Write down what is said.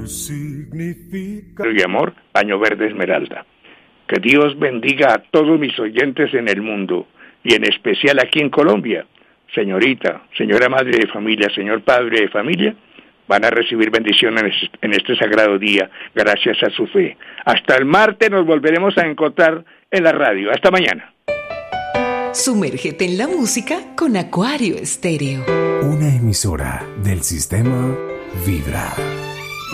Significa y amor, Paño Verde Esmeralda. Que Dios bendiga a todos mis oyentes en el mundo y en especial aquí en Colombia. Señorita, señora madre de familia, señor padre de familia, van a recibir bendiciones en este sagrado día gracias a su fe. Hasta el martes nos volveremos a encontrar en la radio. Hasta mañana. Sumérgete en la música con Acuario Estéreo. Una emisora del sistema Vibra.